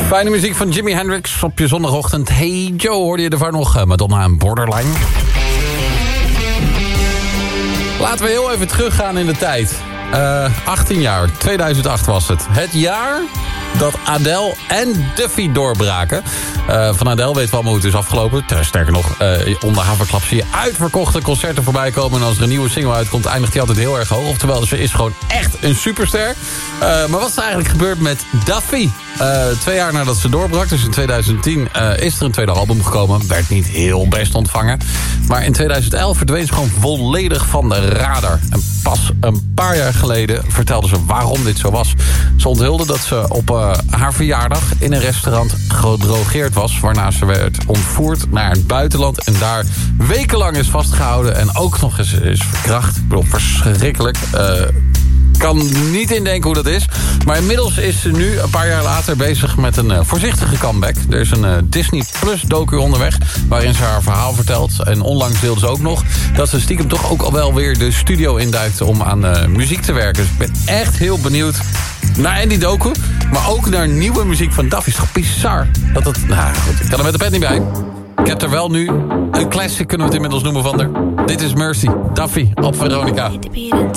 Fijne muziek van Jimi Hendrix op je zondagochtend. Hey Joe, hoorde je ervan nog? Madonna en Borderline. Laten we heel even teruggaan in de tijd. 18 jaar, 2008 was het. Het jaar dat Adele en Duffy doorbraken. Van Adele weten we allemaal hoe het is afgelopen. Sterker nog, onder haverklap zie je uitverkochte concerten voorbij komen. En als er een nieuwe single uitkomt, eindigt hij altijd heel erg hoog. Oftewel, ze is gewoon echt een superster. Maar wat is er eigenlijk gebeurd met Duffy? 2 jaar nadat ze doorbrak, dus in 2010, is er een tweede album gekomen. Werd niet heel best ontvangen. Maar in 2011 verdween ze gewoon volledig van de radar. En pas een paar jaar geleden vertelde ze waarom dit zo was. Ze onthulde dat ze op haar verjaardag in een restaurant gedrogeerd was, waarna ze werd ontvoerd naar het buitenland en daar wekenlang is vastgehouden en ook nog eens is verkracht. Ik bedoel, verschrikkelijk. Kan niet indenken hoe dat is. Maar inmiddels is ze nu, een paar jaar later, bezig met een voorzichtige comeback. Er is een Disney Plus docu onderweg, waarin ze haar verhaal vertelt. En onlangs deelde ze ook nog dat ze stiekem toch ook al wel weer de studio induikt om aan muziek te werken. Dus ik ben echt heel benieuwd naar die docu, maar ook naar nieuwe muziek van Duffy. Is toch bizar? Nou goed, ik kan er met de pet niet bij. Ik heb er wel nu een classic, kunnen we het inmiddels noemen, van haar. Dit is Mercy, Duffy op Veronica.